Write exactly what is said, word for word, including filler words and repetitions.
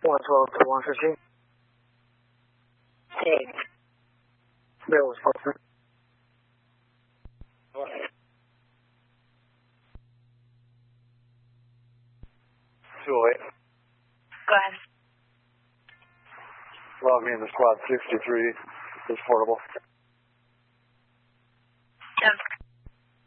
one twelve to one fifteen. Hey. There was partner. two oh eight. Go ahead. Log me in the squad sixty-three. It's portable. Yep.